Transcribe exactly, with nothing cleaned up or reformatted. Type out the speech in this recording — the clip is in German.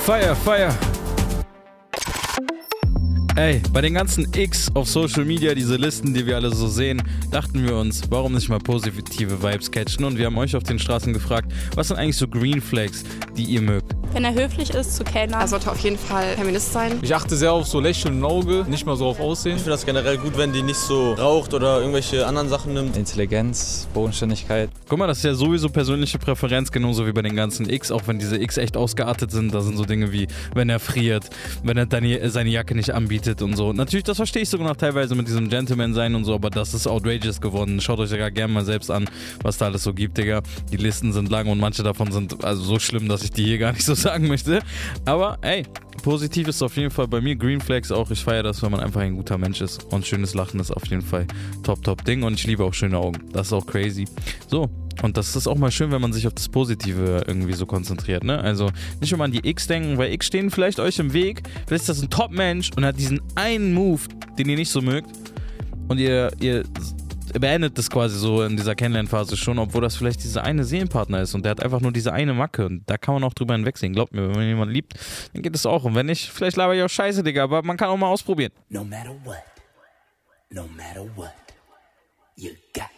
Fire, Fire. Ey, bei den ganzen X auf Social Media, diese Listen, die wir alle so sehen, dachten wir uns, warum nicht mal positive Vibes catchen? Und wir haben euch auf den Straßen gefragt, was sind eigentlich so Green Flags, die ihr mögt? Wenn er höflich ist, zu Kellner. Er sollte auf jeden Fall Feminist sein. Ich achte sehr auf so Lächeln im Auge, nicht mal so auf Aussehen. Ich finde das generell gut, wenn die nicht so raucht oder irgendwelche anderen Sachen nimmt. Intelligenz, Bodenständigkeit. Guck mal, das ist ja sowieso persönliche Präferenz, genauso wie bei den ganzen X, auch wenn diese X echt ausgeartet sind. Da sind so Dinge wie, wenn er friert, wenn er deine, seine Jacke nicht anbietet und so. Natürlich, das verstehe ich sogar noch teilweise mit diesem Gentleman sein und so, aber das ist outrageous geworden. Schaut euch ja gerne mal selbst an, was da alles so gibt, Digga. Die Listen sind lang und manche davon sind also so schlimm, dass ich die hier gar nicht so sagen möchte. Aber ey, positiv ist auf jeden Fall bei mir Green Flags auch. Ich feiere das, wenn man einfach ein guter Mensch ist. Und schönes Lachen ist auf jeden Fall top, top Ding. Und ich liebe auch schöne Augen. Das ist auch crazy. So, und das ist auch mal schön, wenn man sich auf das Positive irgendwie so konzentriert, ne? Also nicht immer an die X denken, weil X stehen vielleicht euch im Weg. Vielleicht ist das ein Top-Mensch und hat diesen einen Move, den ihr nicht so mögt. Und ihr, ihr beendet das quasi so in dieser Kennenlernphase schon, obwohl das vielleicht dieser eine Seelenpartner ist und der hat einfach nur diese eine Macke und da kann man auch drüber hinwegsehen. Glaubt mir, wenn man jemanden liebt, dann geht es auch. Und wenn nicht, vielleicht laber ich auch Scheiße, Digga, aber man kann auch mal ausprobieren. No matter what, no matter what, you got